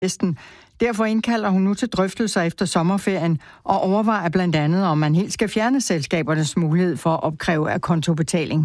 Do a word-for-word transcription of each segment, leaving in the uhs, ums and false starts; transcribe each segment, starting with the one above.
Vesten. Derfor indkalder hun nu til drøftelser efter sommerferien og overvejer blandt andet, om man helt skal fjerne selskabernes mulighed for at opkræve af kontobetaling.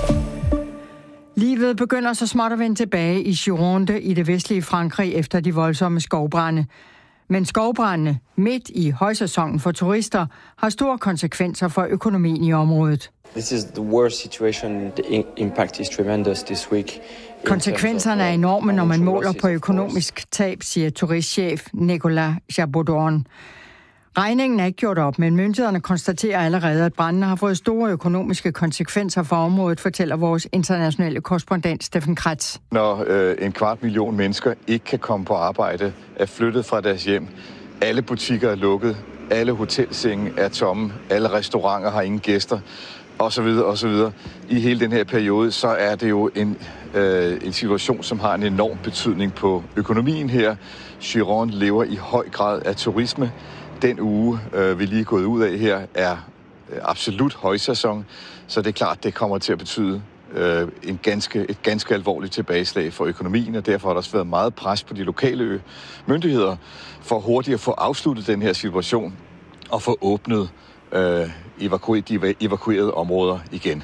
Livet begynder så småt at vende tilbage i Gironde i det vestlige Frankrig efter de voldsomme skovbrande. Men skovbrandene midt i højsæsonen for turister har store konsekvenser for økonomien i området. This is the worst situation. The impact is tremendous this week. Konsekvenserne er enorme, når man måler på økonomisk tab, siger turistchef Nicolas Jaboudon. Regningen er ikke gjort op, men myndighederne konstaterer allerede, at brandene har fået store økonomiske konsekvenser for området, fortæller vores internationale korrespondent Steffen Kretz. Når øh, en kvart million mennesker ikke kan komme på arbejde, er flyttet fra deres hjem, alle butikker er lukket, alle hotelsenge er tomme, alle restauranter har ingen gæster, osv. osv. I hele den her periode, så er det jo en, øh, en situation, som har en enorm betydning på økonomien her. Gironde lever i høj grad af turisme. Den uge, øh, vi lige er gået ud af her, er øh, absolut højsæson, så det er klart, det kommer til at betyde øh, en ganske, et ganske alvorligt tilbageslag for økonomien, og derfor har der også været meget pres på de lokale myndigheder for hurtigt at få afsluttet den her situation og få åbnet øh, evaku- de evakuerede områder igen.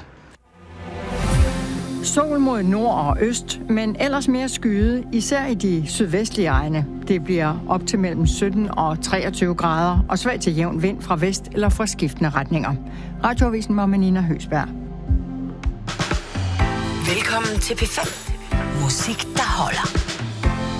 Sol mod nord og øst, men ellers mere skyet, især i de sydvestlige egne. Det bliver op til mellem sytten og treogtyve grader og svag til jævn vind fra vest eller fra skiftende retninger. Radioavisen var med Nina Høsberg. Velkommen til P fem. Musik, der holder.